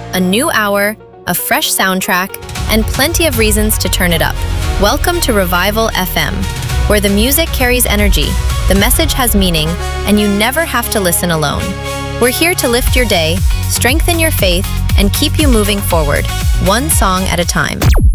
a new hour, a fresh soundtrack, and plenty of reasons to turn it up. Welcome to Revival FM, where the music carries energy, the message has meaning, and you never have to listen alone. We're here to lift your day, strengthen your faith, and keep you moving forward, one song at a time.